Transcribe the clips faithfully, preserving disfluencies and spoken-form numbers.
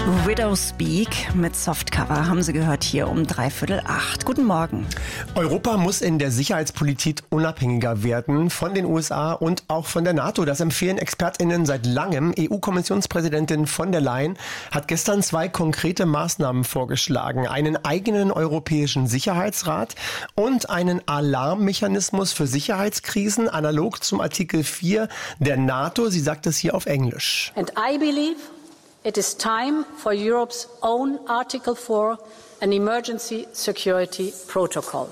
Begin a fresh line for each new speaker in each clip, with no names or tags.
Widow Speak mit Softcover haben Sie gehört hier um dreiviertel acht. Guten Morgen.
Europa muss in der Sicherheitspolitik unabhängiger werden von den U S A und auch von der NATO. Das empfehlen ExpertInnen seit langem. E U-Kommissionspräsidentin von der Leyen hat gestern zwei konkrete Maßnahmen vorgeschlagen. Einen eigenen europäischen Sicherheitsrat und einen Alarmmechanismus für Sicherheitskrisen, analog zum Artikel vier der NATO. Sie sagt es hier auf Englisch.
And I believe it is time for Europe's own Article four, an Emergency Security Protocol.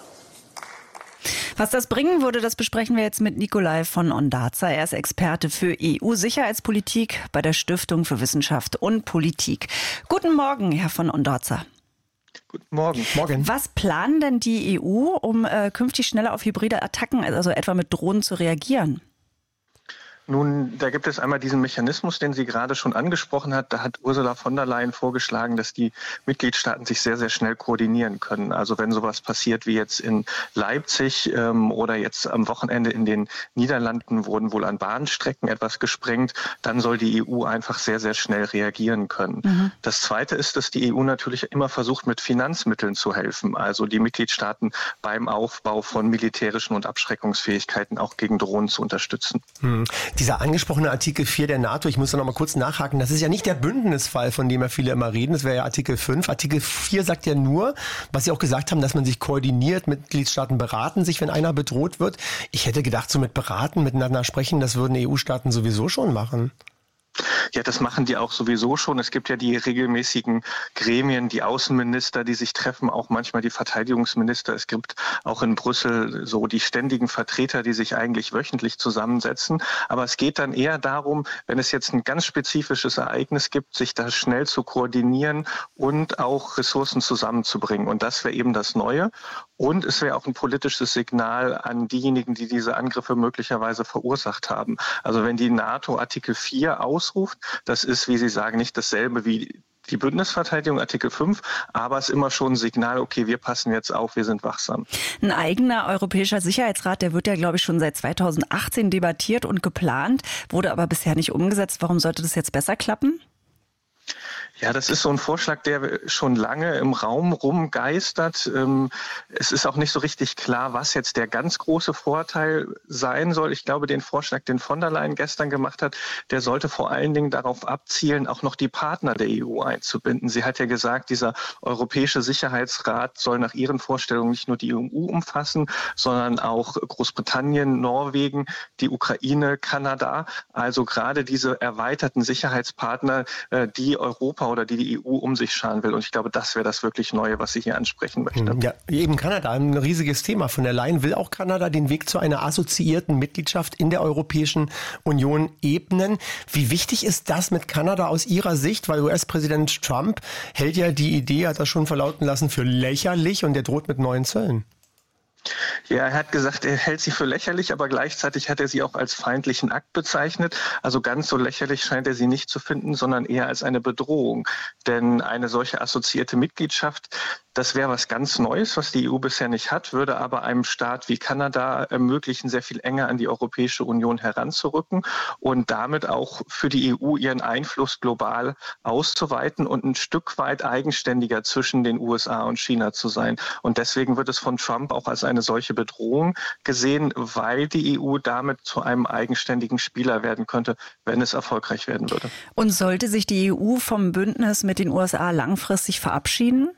Was das bringen würde, das besprechen wir jetzt mit Nikolai von Ondarza. Er ist Experte für E U-Sicherheitspolitik bei der Stiftung für Wissenschaft und Politik. Guten Morgen, Herr von Ondarza.
Guten Morgen.
Morgen.
Was planen denn die E U, um äh, künftig schneller auf hybride Attacken, also etwa mit Drohnen, zu reagieren?
Nun, da gibt es einmal diesen Mechanismus, den sie gerade schon angesprochen hat. Da hat Ursula von der Leyen vorgeschlagen, dass die Mitgliedstaaten sich sehr, sehr schnell koordinieren können. Also wenn sowas passiert wie jetzt in Leipzig ähm, oder jetzt am Wochenende in den Niederlanden wurden wohl an Bahnstrecken etwas gesprengt, dann soll die E U einfach sehr, sehr schnell reagieren können. Mhm. Das Zweite ist, dass die E U natürlich immer versucht, mit Finanzmitteln zu helfen. Also die Mitgliedstaaten beim Aufbau von militärischen und Abschreckungsfähigkeiten auch gegen Drohnen zu unterstützen.
Hm. Dieser angesprochene Artikel vier der NATO, ich muss da noch mal kurz nachhaken, das ist ja nicht der Bündnisfall, von dem ja viele immer reden, das wäre ja Artikel fünf. Artikel vier sagt ja nur, was Sie auch gesagt haben, dass man sich koordiniert, Mitgliedstaaten beraten sich, wenn einer bedroht wird. Ich hätte gedacht, so mit beraten, miteinander sprechen, das würden E U-Staaten sowieso schon machen.
Ja, das machen die auch sowieso schon. Es gibt ja die regelmäßigen Gremien, die Außenminister, die sich treffen, auch manchmal die Verteidigungsminister. Es gibt auch in Brüssel so die ständigen Vertreter, die sich eigentlich wöchentlich zusammensetzen. Aber es geht dann eher darum, wenn es jetzt ein ganz spezifisches Ereignis gibt, sich da schnell zu koordinieren und auch Ressourcen zusammenzubringen. Und das wäre eben das Neue. Und es wäre auch ein politisches Signal an diejenigen, die diese Angriffe möglicherweise verursacht haben. Also wenn die NATO Artikel vier ausruft, das ist, wie Sie sagen, nicht dasselbe wie die Bündnisverteidigung Artikel fünf, aber es ist immer schon ein Signal, okay, wir passen jetzt auf, wir sind wachsam.
Ein eigener europäischer Sicherheitsrat, der wird ja, glaube ich, schon seit zweitausendachtzehn debattiert und geplant, wurde aber bisher nicht umgesetzt. Warum sollte das jetzt besser klappen?
Ja, das ist so ein Vorschlag, der schon lange im Raum rumgeistert. Es ist auch nicht so richtig klar, was jetzt der ganz große Vorteil sein soll. Ich glaube, den Vorschlag, den von der Leyen gestern gemacht hat, der sollte vor allen Dingen darauf abzielen, auch noch die Partner der E U einzubinden. Sie hat ja gesagt, dieser Europäische Sicherheitsrat soll nach ihren Vorstellungen nicht nur die E U umfassen, sondern auch Großbritannien, Norwegen, die Ukraine, Kanada. Also gerade diese erweiterten Sicherheitspartner, die Europa oder die die E U um sich scharen will. Und ich glaube, das wäre das wirklich Neue, was sie hier ansprechen möchte.
Ja, eben Kanada, ein riesiges Thema. Von der Leyen will auch Kanada den Weg zu einer assoziierten Mitgliedschaft in der Europäischen Union ebnen. Wie wichtig ist das mit Kanada aus Ihrer Sicht? Weil U S-Präsident Trump hält ja die Idee, hat er schon verlauten lassen, für lächerlich und er droht mit neuen Zöllen.
Ja, er hat gesagt, er hält sie für lächerlich, aber gleichzeitig hat er sie auch als feindlichen Akt bezeichnet. Also ganz so lächerlich scheint er sie nicht zu finden, sondern eher als eine Bedrohung. Denn eine solche assoziierte Mitgliedschaft, das wäre was ganz Neues, was die E U bisher nicht hat, würde aber einem Staat wie Kanada ermöglichen, sehr viel enger an die Europäische Union heranzurücken und damit auch für die E U ihren Einfluss global auszuweiten und ein Stück weit eigenständiger zwischen den U S A und China zu sein. Und deswegen wird es von Trump auch als eine solche Bedrohung gesehen, weil die E U damit zu einem eigenständigen Spieler werden könnte, wenn es erfolgreich werden würde.
Und sollte sich die E U vom Bündnis mit den U S A langfristig verabschieden?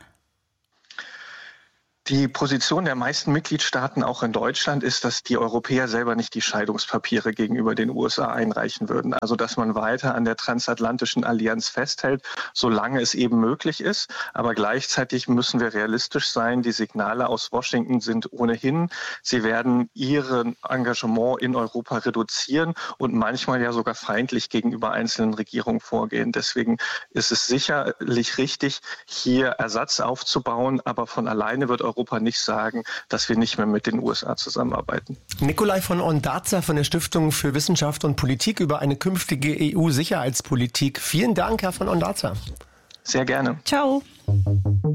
Die Position der meisten Mitgliedstaaten, auch in Deutschland, ist, dass die Europäer selber nicht die Scheidungspapiere gegenüber den U S A einreichen würden. Also dass man weiter an der transatlantischen Allianz festhält, solange es eben möglich ist. Aber gleichzeitig müssen wir realistisch sein. Die Signale aus Washington sind ohnehin, sie werden ihr Engagement in Europa reduzieren und manchmal ja sogar feindlich gegenüber einzelnen Regierungen vorgehen. Deswegen ist es sicherlich richtig, hier Ersatz aufzubauen, aber von alleine wird Europa Europa nicht sagen, dass wir nicht mehr mit den U S A zusammenarbeiten.
Nikolai von Ondarza von der Stiftung für Wissenschaft und Politik über eine künftige E U-Sicherheitspolitik. Vielen Dank, Herr von Ondarza.
Sehr gerne.
Ciao.